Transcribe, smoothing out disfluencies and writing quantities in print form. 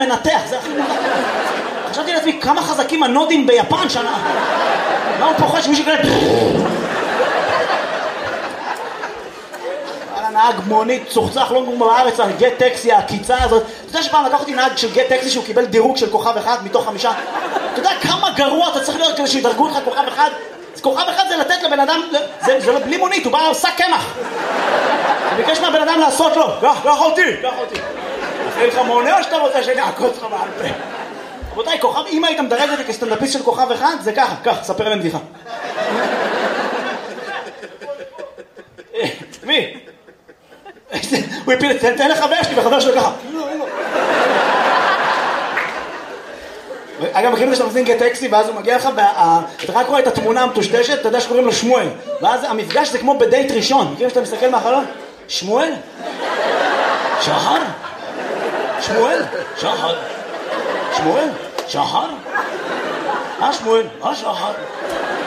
מנתח, זה הכי מוזר. חשבתי לעצמי, כמה חזקים הנודים ביפן שנה. מה הוא פוחד שמישהו כאלה... נהג מונית צוחצח לא כמו בארץ, גט טקסי, הקיצה הזאת. אתה יודע שפעם לקחתי נהג של גט טקסי שהוא קיבל דירוג של כוכב אחד מתוך 5. אתה יודע כמה גרוע אתה צריך להיות כדי שידרגו לך כוכב אחד? כוכב אחד זה לתת לבן אדם, זה לא בלי מונית, הוא בא עושה קמח. הוא ביקש מהבן אדם לעשות לו, קח אותי. אחרי לך מונה או שאתה רוצה שאני אעקוץ לך בעל פה? רבותיי, כוכב, אם היית מדרג את זה כסטנדאפיסט של כוכב אחד, זה ככה, ספר להם בדיחה. מי? הוא הפיל, תן לחבר שלי וחבר שלו ככה. אגב, מכירים את זה שאתה מזמין גט טקסי ואז הוא מגיע לך, אתה רק רואה את התמונה המטושטשת, אתה יודע שקוראים לו שמואל. ואז המפגש זה כמו בדייט ראשון. מכירים שאתה מסתכל מהחלון? שמואל? שחר? שמואל? שחר? שמואל? שחר? שמואל? שחר?